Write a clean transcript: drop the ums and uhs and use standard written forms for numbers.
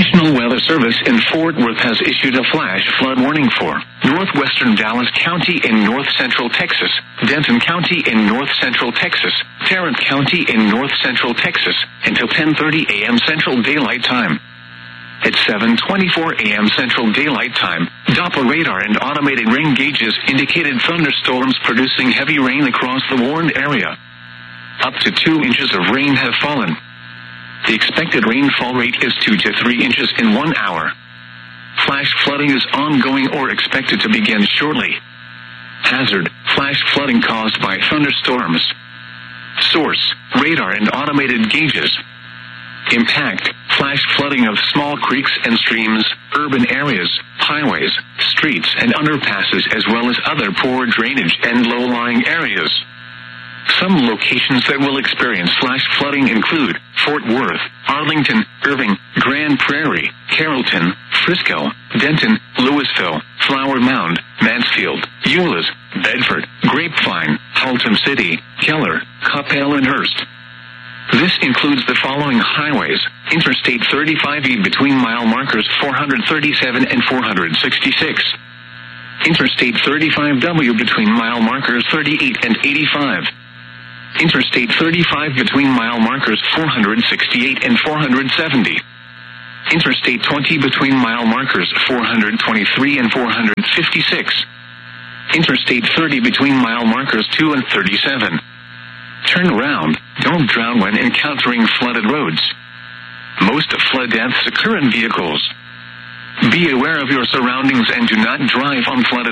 National Weather Service in Fort Worth has issued a flash flood warning for northwestern Dallas County in north central Texas, Denton County in north central Texas, Tarrant County in north central Texas, until 10:30 a.m. Central Daylight Time. At 7:24 a.m. Central Daylight Time, Doppler radar and automated rain gauges indicated thunderstorms producing heavy rain across the warned area. Up to 2 inches of rain have fallen. The expected rainfall rate is 2 to 3 inches in 1 hour. Flash flooding is ongoing or expected to begin shortly. Hazard: flash flooding caused by thunderstorms. Source: radar and automated gauges. Impact: flash flooding of small creeks and streams, urban areas, highways, streets and underpasses, as well as other poor drainage and low-lying areas. Some locations that will experience flash flooding include Fort Worth, Arlington, Irving, Grand Prairie, Carrollton, Frisco, Denton, Louisville, Flower Mound, Mansfield, Euless, Bedford, Grapevine, Haltom City, Keller, Coppell and Hurst. This includes the following highways: Interstate 35E between mile markers 437 and 466. Interstate 35W between mile markers 38 and 85. Interstate 35 between mile markers 468 and 470. Interstate 20 between mile markers 423 and 456. Interstate 30 between mile markers 2 and 37. Turn around. Don't drown when encountering flooded roads. Most flood deaths occur in vehicles. Be aware of your surroundings and do not drive on flooded